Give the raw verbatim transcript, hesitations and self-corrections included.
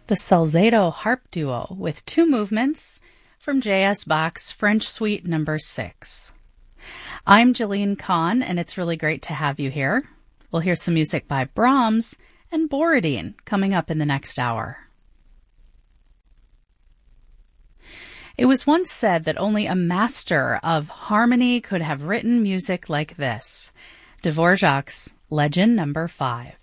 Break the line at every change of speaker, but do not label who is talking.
the Salzedo Harp Duo with two movements from J S Bach's French Suite number six. I'm Jillian Kahn, and it's really great to have you here. We'll hear some music by Brahms and Borodin coming up in the next hour. It was once said that only a master of harmony could have written music like this. Dvorak's Legend number five.